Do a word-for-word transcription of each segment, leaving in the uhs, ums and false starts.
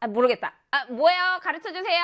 모르겠다. 아, 뭐예요? 가르쳐 주세요.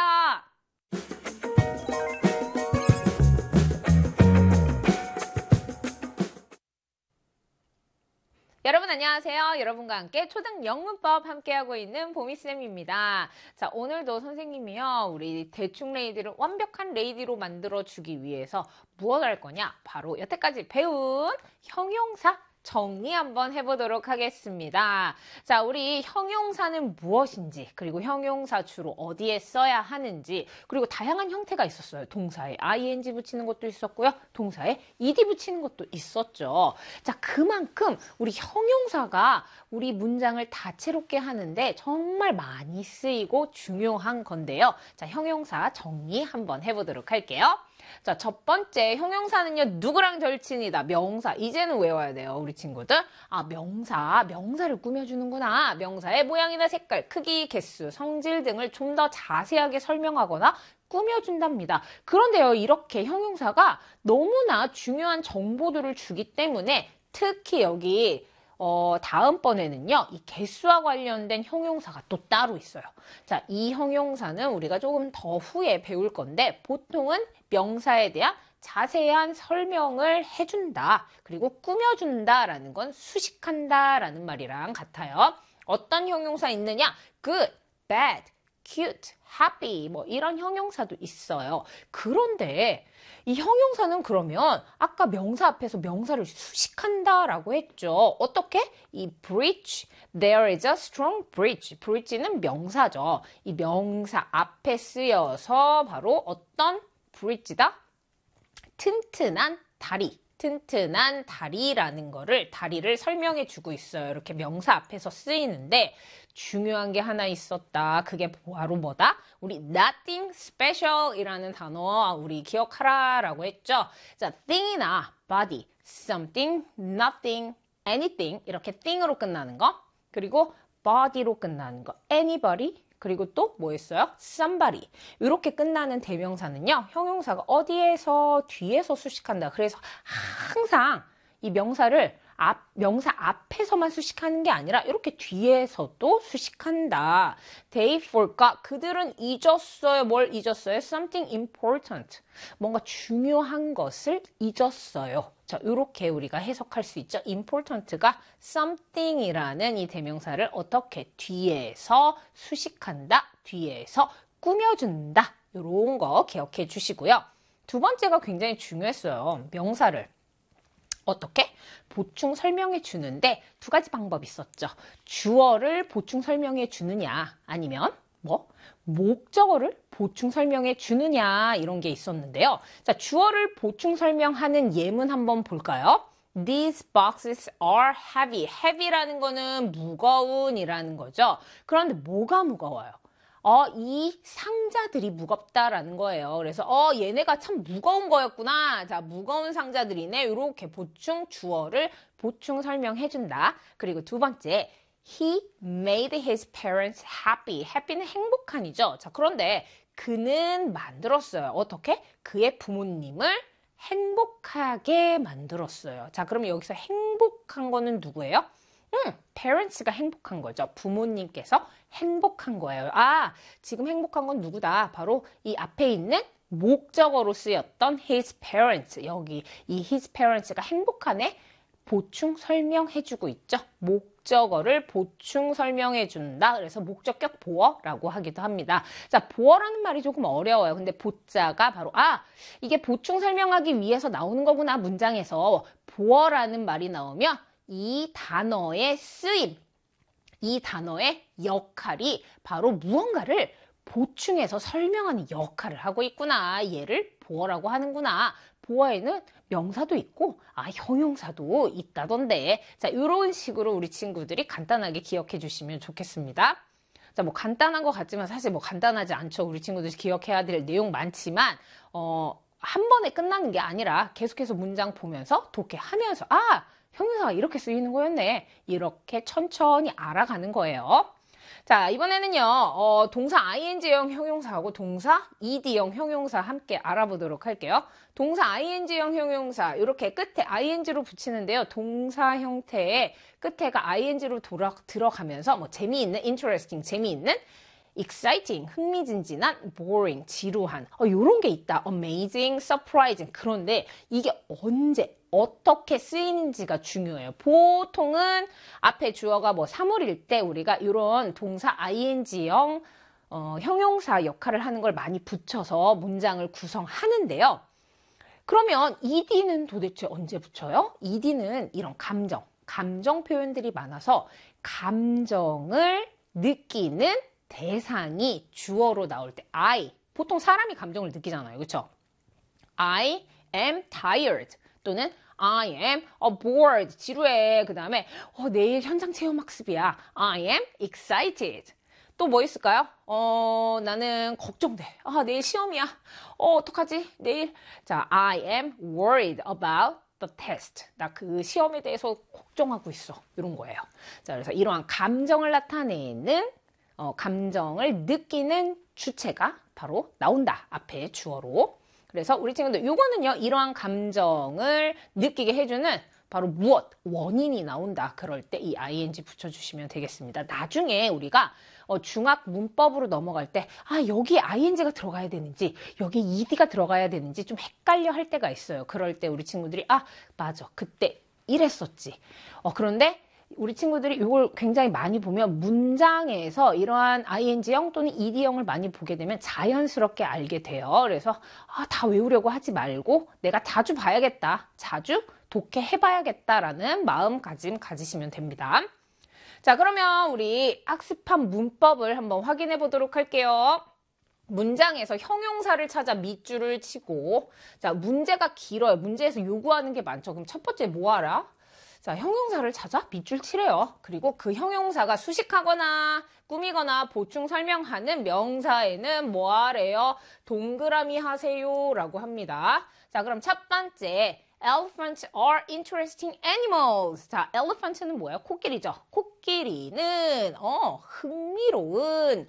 여러분 안녕하세요. 여러분과 함께 초등 영문법 함께하고 있는 보미쌤입니다. 자, 오늘도 선생님이요. 우리 대충 레이디를 완벽한 레이디로 만들어주기 위해서 무엇을 할 거냐? 바로 여태까지 배운 형용사 정리 한번 해보도록 하겠습니다. 자, 우리 형용사는 무엇인지, 그리고 형용사 주로 어디에 써야 하는지, 그리고 다양한 형태가 있었어요. 동사에 ing 붙이는 것도 있었고요. 동사에 ed 붙이는 것도 있었죠. 자, 그만큼 우리 형용사가 우리 문장을 다채롭게 하는데 정말 많이 쓰이고 중요한 건데요. 자, 형용사 정리 한번 해보도록 할게요. 자, 첫 번째 형용사는요, 누구랑 절친이다. 명사. 이제는 외워야 돼요, 우리 친구들. 아, 명사. 명사를 꾸며주는구나. 명사의 모양이나 색깔, 크기, 개수, 성질 등을 좀 더 자세하게 설명하거나 꾸며준답니다. 그런데요, 이렇게 형용사가 너무나 중요한 정보들을 주기 때문에 특히 여기 어, 다음번에는요, 이 개수와 관련된 형용사가 또 따로 있어요. 자, 이 형용사는 우리가 조금 더 후에 배울 건데, 보통은 명사에 대한 자세한 설명을 해준다. 그리고 꾸며준다라는 건 수식한다라는 말이랑 같아요. 어떤 형용사 있느냐? good, bad, cute, happy 뭐 이런 형용사도 있어요. 그런데 이 형용사는 그러면 아까 명사 앞에서 명사를 수식한다라고 했죠. 어떻게? 이 bridge, there is a strong bridge. bridge는 명사죠. 이 명사 앞에 쓰여서 바로 어떤 bridge다? 튼튼한 다리. 튼튼한 다리라는 거를, 다리를 설명해 주고 있어요. 이렇게 명사 앞에서 쓰이는데 중요한 게 하나 있었다. 그게 바로 뭐다? 우리 nothing special 이라는 단어 우리 기억하라라고 했죠. 자, thing이나 body, something, nothing, anything 이렇게 thing으로 끝나는 거, 그리고 body로 끝나는 거, anybody, 그리고 또 뭐 했어요? somebody. 이렇게 끝나는 대명사는요, 형용사가 어디에서 뒤에서 수식한다. 그래서 항상 이 명사를 앞, 명사 앞에서만 수식하는 게 아니라 이렇게 뒤에서도 수식한다. They forgot. 그들은 잊었어요. 뭘 잊었어요? Something important. 뭔가 중요한 것을 잊었어요. 자, 이렇게 우리가 해석할 수 있죠. important가 something이라는 이 대명사를 어떻게 뒤에서 수식한다. 뒤에서 꾸며준다. 이런 거 기억해 주시고요. 두 번째가 굉장히 중요했어요. 명사를 어떻게? 보충 설명해 주는데 두 가지 방법이 있었죠. 주어를 보충 설명해 주느냐, 아니면 뭐 목적어를 보충 설명해 주느냐, 이런 게 있었는데요. 자, 주어를 보충 설명하는 예문 한번 볼까요? These boxes are heavy. heavy라는 거는 무거운이라는 거죠. 그런데 뭐가 무거워요? 어, 이 상자들이 무겁다라는 거예요. 그래서 어, 얘네가 참 무거운 거였구나. 자, 무거운 상자들이네. 이렇게 보충 주어를 보충 설명해준다. 그리고 두 번째, he made his parents happy. happy는 행복한이죠. 자, 그런데 그는 만들었어요. 어떻게? 그의 부모님을 행복하게 만들었어요. 자, 그러면 여기서 행복한 거는 누구예요? 음, parents가 행복한 거죠. 부모님께서 행복한 거예요. 아, 지금 행복한 건 누구다? 바로 이 앞에 있는 목적어로 쓰였던 his parents. 여기 이 his parents가 행복하네. 보충 설명해주고 있죠. 목적어를 보충 설명해준다. 그래서 목적격 보어라고 하기도 합니다. 자, 보어라는 말이 조금 어려워요. 근데 보자가 바로 아, 이게 보충 설명하기 위해서 나오는 거구나. 문장에서 보어라는 말이 나오면 이 단어의 쓰임, 이 단어의 역할이 바로 무언가를 보충해서 설명하는 역할을 하고 있구나. 얘를 보어라고 하는구나. 보어에는 명사도 있고 아, 형용사도 있다던데. 자, 이런 식으로 우리 친구들이 간단하게 기억해 주시면 좋겠습니다. 자, 뭐 간단한 것 같지만 사실 뭐 간단하지 않죠. 우리 친구들이 기억해야 될 내용 많지만 어, 한 번에 끝나는 게 아니라 계속해서 문장 보면서 독해하면서 아, 형용사가 이렇게 쓰이는 거였네. 이렇게 천천히 알아가는 거예요. 자, 이번에는요, 어, 동사 ing형 형용사하고 동사 ed형 형용사 함께 알아보도록 할게요. 동사 ing형 형용사, 이렇게 끝에 ing로 붙이는데요. 동사 형태의 끝에가 ing로 돌아, 들어가면서 뭐 재미있는, interesting, 재미있는 exciting, 흥미진진한, boring, 지루한. 어, 요런 게 있다. amazing, surprising. 그런데 이게 언제, 어떻게 쓰이는지가 중요해요. 보통은 앞에 주어가 뭐 사물일 때 우리가 이런 동사 아이엔지형 어, 형용사 역할을 하는 걸 많이 붙여서 문장을 구성하는데요. 그러면 이디는 도대체 언제 붙여요? 이디는 이런 감정, 감정 표현들이 많아서 감정을 느끼는 대상이 주어로 나올 때 I, 보통 사람이 감정을 느끼잖아요. 그렇죠? I am tired 또는 I am uh, bored, 지루해. 그 다음에 어, 내일 현장 체험학습이야. I am excited. 또 뭐 있을까요? 어, 나는 걱정돼. 아, 내일 시험이야. 어, 어떡하지? 내일. 자, I am worried about the test. 나 그 시험에 대해서 걱정하고 있어. 이런 거예요. 자, 그래서 이러한 감정을 나타내는, 어, 감정을 느끼는 주체가 바로 나온다. 앞에 주어로. 그래서 우리 친구들, 요거는요, 이러한 감정을 느끼게 해주는 바로 무엇? 원인이 나온다. 그럴 때 이 아이엔지 붙여주시면 되겠습니다. 나중에 우리가 어, 중학 문법으로 넘어갈 때, 아, 여기에 아이엔지가 들어가야 되는지, 여기 이디가 들어가야 되는지 좀 헷갈려 할 때가 있어요. 그럴 때 우리 친구들이, 아, 맞아. 그때 이랬었지. 어, 그런데 우리 친구들이 이걸 굉장히 많이 보면 문장에서 이러한 아이엔지형 또는 이디형을 많이 보게 되면 자연스럽게 알게 돼요. 그래서 아, 다 외우려고 하지 말고 내가 자주 봐야겠다. 자주 독해해봐야겠다라는 마음가짐 가지시면 됩니다. 자, 그러면 우리 학습한 문법을 한번 확인해 보도록 할게요. 문장에서 형용사를 찾아 밑줄을 치고, 자, 문제가 길어요. 문제에서 요구하는 게 많죠. 그럼 첫 번째 뭐 하라? 자, 형용사를 찾아 밑줄 치래요. 그리고 그 형용사가 수식하거나 꾸미거나 보충 설명하는 명사에는 뭐 하래요? 동그라미 하세요 라고 합니다. 자, 그럼 첫 번째, Elephants are interesting animals. 자, elephant는 뭐예요? 코끼리죠. 코끼리는 어, 흥미로운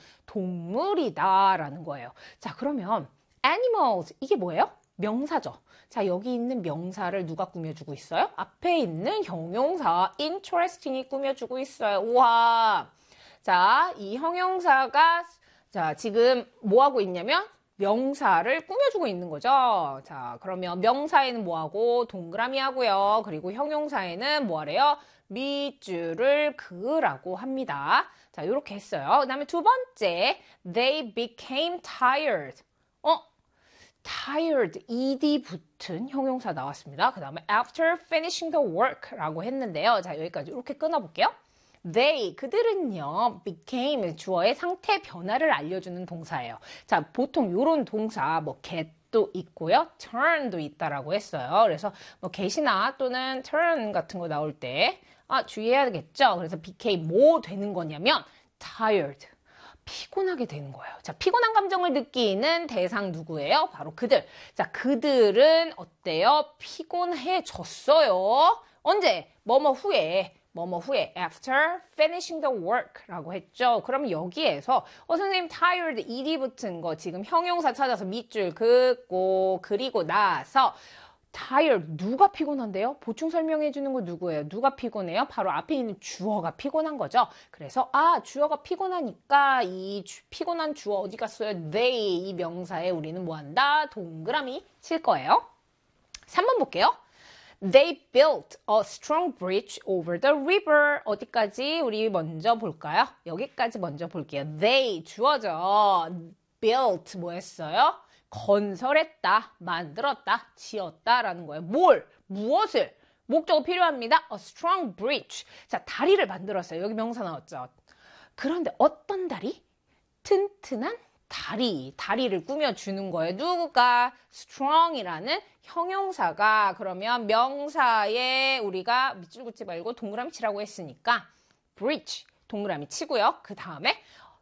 동물이다라는 거예요. 자, 그러면 animals 이게 뭐예요? 명사죠. 자, 여기 있는 명사를 누가 꾸며주고 있어요? 앞에 있는 형용사 interesting이 꾸며주고 있어요. 우와. 자, 이 형용사가 자, 지금 뭐 하고 있냐면 명사를 꾸며주고 있는 거죠. 자, 그러면 명사에는 뭐하고 동그라미 하고요. 그리고 형용사에는 뭐하래요? 밑줄을 그으라고 합니다. 자, 이렇게 했어요. 그 다음에 두 번째, they became tired. 어? tired, ed 붙은 형용사 나왔습니다. 그 다음에 after finishing the work라고 했는데요. 자, 여기까지 이렇게 끊어볼게요. They, 그들은요, became, 주어의 상태 변화를 알려주는 동사예요. 자, 보통 이런 동사, 뭐, get도 있고요, turn도 있다라고 했어요. 그래서 뭐, get이나 또는 turn 같은 거 나올 때, 아, 주의해야겠죠? 그래서 became 뭐 되는 거냐면, tired. 피곤하게 되는 거예요. 자, 피곤한 감정을 느끼는 대상 누구예요? 바로 그들. 자, 그들은 어때요? 피곤해졌어요. 언제? 뭐뭐 후에. 뭐뭐 후에 after finishing the work라고 했죠. 그럼 여기에서 어 선생님 tired ed 붙은 거 지금 형용사 찾아서 밑줄 긋고 그리고 나서 tired 누가 피곤한데요? 보충 설명해 주는 거 누구예요? 누가 피곤해요? 바로 앞에 있는 주어가 피곤한 거죠. 그래서 아 주어가 피곤하니까 이 주, 피곤한 주어 어디 갔어요? they 이 명사에 우리는 뭐 한다? 동그라미 칠 거예요. 삼 번 볼게요. They built a strong bridge over the river. 어디까지 우리 먼저 볼까요? 여기까지 먼저 볼게요. They 주어죠. built 뭐 했어요? 건설했다, 만들었다, 지었다라는 거예요. 뭘? 무엇을? 목적어 필요합니다. A strong bridge. 자, 다리를 만들었어요. 여기 명사 나왔죠. 그런데 어떤 다리? 튼튼한 다리, 다리를 꾸며주는 거예요. 누구가? strong이라는 형용사가 그러면 명사에 우리가 밑줄 긋지 말고 동그라미 치라고 했으니까 bridge, 동그라미 치고요. 그 다음에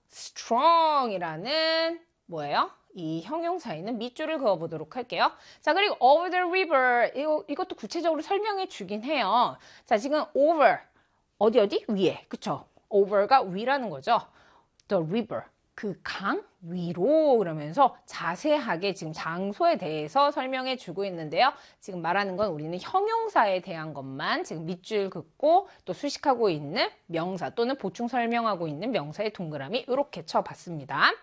strong이라는 뭐예요? 이 형용사에는 밑줄을 그어보도록 할게요. 자, 그리고 over the river, 이거, 이것도 구체적으로 설명해 주긴 해요. 자, 지금 over, 어디 어디? 위에, 그쵸? over가 위라는 거죠. the river. 그 강 위로 그러면서 자세하게 지금 장소에 대해서 설명해 주고 있는데요. 지금 말하는 건 우리는 형용사에 대한 것만 지금 밑줄 긋고 또 수식하고 있는 명사 또는 보충 설명하고 있는 명사의 동그라미 이렇게 쳐봤습니다.